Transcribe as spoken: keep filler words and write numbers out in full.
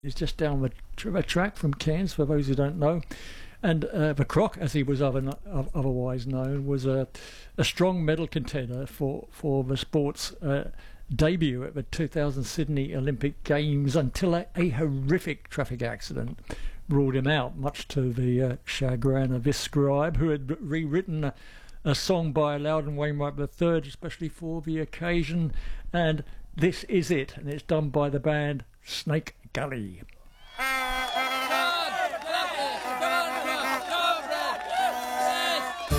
It's just down the tr- track from Cairns, for those who don't know. And uh, the Croc, as he was other, otherwise known, was a, a strong medal contender for, for the sport's uh, debut at the two thousand Sydney Olympic Games until a, a horrific traffic accident ruled him out, much to the uh, chagrin of this scribe, who had rewritten a, a song by Loudon Wainwright the third, especially for the occasion. And this is it, and it's done by the band Snake Gully.